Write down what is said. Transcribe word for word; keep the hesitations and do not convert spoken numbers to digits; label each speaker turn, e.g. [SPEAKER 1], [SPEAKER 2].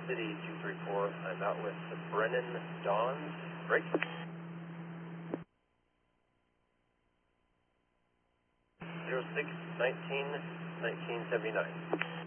[SPEAKER 1] City two three four. I'm out with Brennan Dawns. Break. zero six nineteen nineteen seventy-nine.